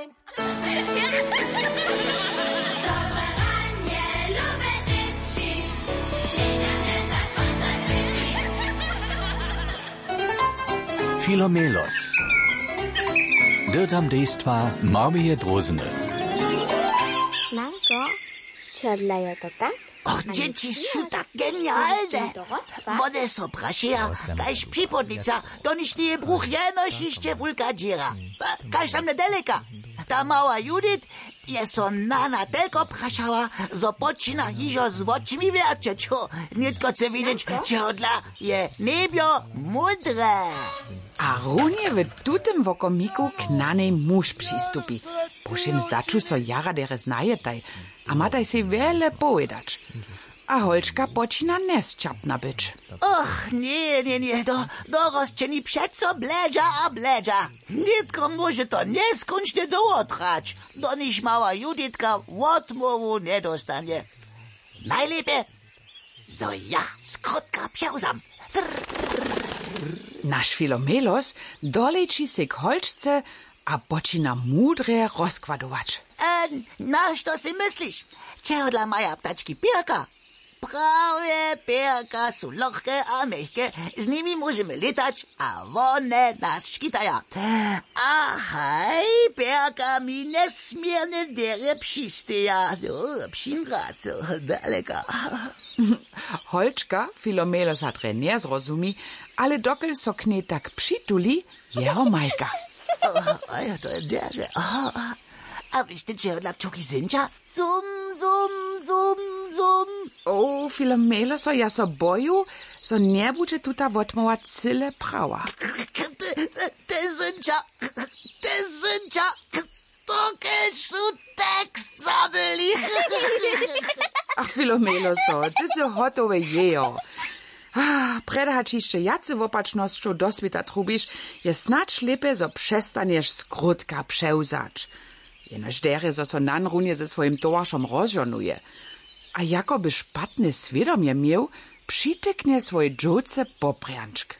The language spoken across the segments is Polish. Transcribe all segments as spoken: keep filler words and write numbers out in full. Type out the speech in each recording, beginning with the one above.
eins. Dobre ranie, lube dzieci. Filomelos. Dirtam dejstva Marmije Drozene. Mamko, čodlajo to tak? Och, dzieci są tak genialne. One są praszeja, kaž připodnica, to niż nie bruch jenoś iście wulka dziera. Kaž tam nedaleka. Ta mała Judith je so nana tylko praszała, zo počina hižo z očmi wierczeć. Nitko chce widzieć, čehodla je nebio mudre. A runie w tutem wokomiku k nanej muž přistupi. Pošim zdaču so jara dere znajetaj, a mataj si wiele povedać. A Holčka počina nesčapna być. Och, nie, nie, nie, do, dorosčeni přeco bledža a bledža. Nitko może to neskončne dołotrać. Do niż mała Juditka odmowu nie dostanie. Najlepiej, zo ja skrótka psiauzam. Naš Filomelos doleci se k Holčce a počina mudre rozkładować. E, na što si myślisz? Čehodla maja ptački Pirka? Prawie Pirka są lohke a mehke, z nimi możemy latać, a one nas škitaja. A haj, Pirka mi nesmiernie dere přisteja. No, pšinraco, daleka. Holčka Filomelosa tre nie zrozumi, ale dokel so k nej tak přituli, jeho majka. A ja to je dere. A wiecie, čehodla pčuki zinča? Zum, zum, zum, zum. O, Filomeloso, ja so boju, so nie bude tuta wotmowa cyle prawa. Te zinča, te zinča, to keď tu tekst zabili. Ach, Filomeloso, ty so hotowe jejo. Ah, predač jeszcze jacy wopacznością do sveta trubisz, je snacz lepiej, zo przestaniesz skrótka przełzać. Jenoż dere, zo so nanrunie ze swoim towarszom rozżonuje. A jakoby szpatne świadomie miał, przytyknie swoje dżuce poprianczk.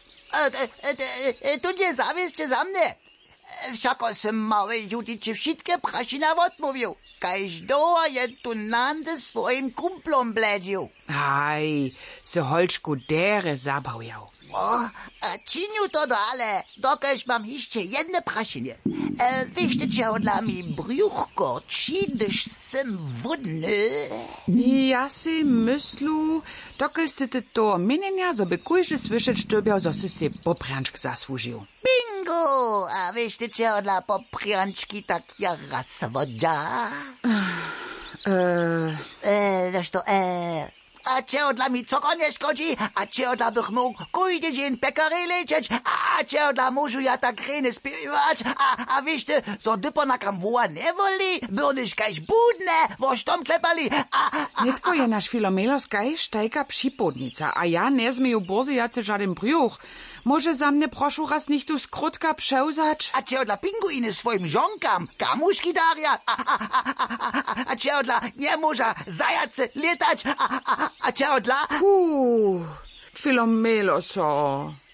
Tu nie zawieszcie za mnie. Wszako sem małej Judicie wszystkie prasina odmówił. Kaž doa je tu nande swoim kumplom bledził. Aj, se Holčku dere zabawjał. O, a činiu to dale, dokež mam jeszcze jedne prasinie. E, wiecie, čehodla mi brjuchko, čidyš sem wodny. Ja si myslu, dokel si ty to mienienia, zo by kujże słyszeć sztybiał, zo si si poprianczk zasłużył. Bingo! A wiecie, čehodla popriančki tak jara svoda? Eee... E, wiesz to, e... A čehodla mi coko nie szkodzi, a čehodla bych mógł kujdy dzień pekary lecieć, a čehodla môžu ja tak krene spiewać, a, a wiecie, so dypo na kam woła nie woli, byrnyś kaž budne, wo štom klepali, a... a Nitko je naš Filomelos kaž tajka připodnica, a ja nie zmieju bozy jace żaden brjuch. Może za mnie prošu raz nicht tu skrótka przełzać? A čehodla pinguiny swoim żonkam, kamuszki daria, a, a, a, a, a, a čehodla nie może zajace letać, a, a, a čehodla... Puh, Filomeloso.